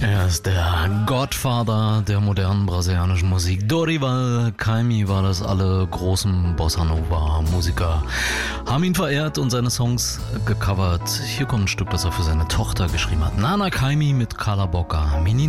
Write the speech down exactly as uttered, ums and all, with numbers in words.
Er ist der Godfather der modernen brasilianischen Musik. Dorival Caymmi war das. Alle großen Bossa Nova Musiker haben ihn verehrt und seine Songs gecovert. Hier kommt ein Stück, das er für seine Tochter geschrieben hat. Nana Caymmi mit Cala Boca Menina.